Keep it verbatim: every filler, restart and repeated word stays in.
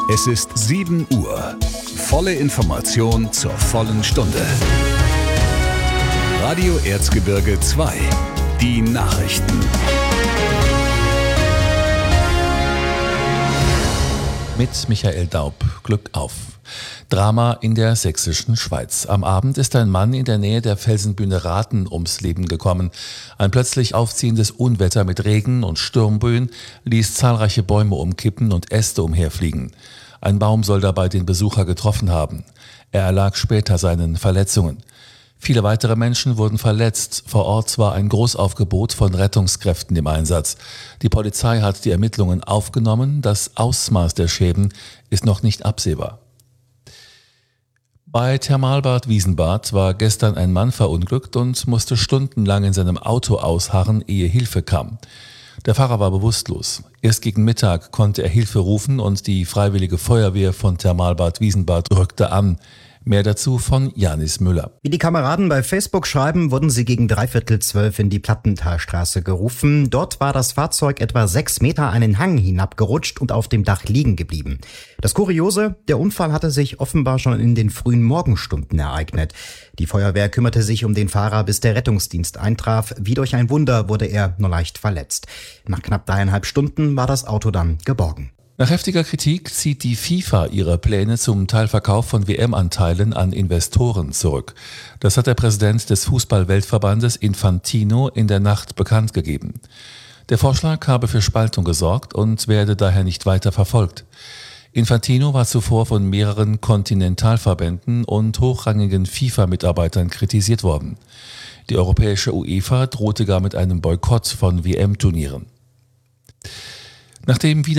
Es ist sieben Uhr. Volle Information zur vollen Stunde. Radio Erzgebirge zwei. Die Nachrichten. Mit Michael Daub. Glück auf. Drama in der sächsischen Schweiz. Am Abend ist ein Mann in der Nähe der Felsenbühne Rathen ums Leben gekommen. Ein plötzlich aufziehendes Unwetter mit Regen und Sturmböen ließ zahlreiche Bäume umkippen und Äste umherfliegen. Ein Baum soll dabei den Besucher getroffen haben. Er erlag später seinen Verletzungen. Viele weitere Menschen wurden verletzt. Vor Ort war ein Großaufgebot von Rettungskräften im Einsatz. Die Polizei hat die Ermittlungen aufgenommen. Das Ausmaß der Schäden ist noch nicht absehbar. Bei Thermalbad Wiesenbad war gestern ein Mann verunglückt und musste stundenlang in seinem Auto ausharren, ehe Hilfe kam. Der Fahrer war bewusstlos. Erst gegen Mittag konnte er Hilfe rufen und die Freiwillige Feuerwehr von Thermalbad Wiesenbad rückte an. Mehr dazu von Janis Müller. Wie die Kameraden bei Facebook schreiben, wurden sie gegen dreiviertel zwölf in die Plattentalstraße gerufen. Dort war das Fahrzeug etwa sechs Meter einen Hang hinabgerutscht und auf dem Dach liegen geblieben. Das Kuriose, der Unfall hatte sich offenbar schon in den frühen Morgenstunden ereignet. Die Feuerwehr kümmerte sich um den Fahrer, bis der Rettungsdienst eintraf. Wie durch ein Wunder wurde er nur leicht verletzt. Nach knapp dreieinhalb Stunden war das Auto dann geborgen. Nach heftiger Kritik zieht die FIFA ihre Pläne zum Teilverkauf von W M-Anteilen an Investoren zurück. Das hat der Präsident des Fußball-Weltverbandes Infantino in der Nacht bekannt gegeben. Der Vorschlag habe für Spaltung gesorgt und werde daher nicht weiter verfolgt. Infantino war zuvor von mehreren Kontinentalverbänden und hochrangigen FIFA-Mitarbeitern kritisiert worden. Die europäische UEFA drohte gar mit einem Boykott von W M-Turnieren. Nachdem wieder